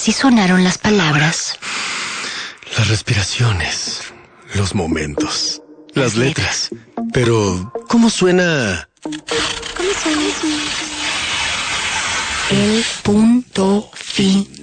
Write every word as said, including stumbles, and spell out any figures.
Así sonaron las palabras. Las respiraciones, los momentos, las letras. Pero, ¿cómo suena? ¿Cómo suena eso? El punto final.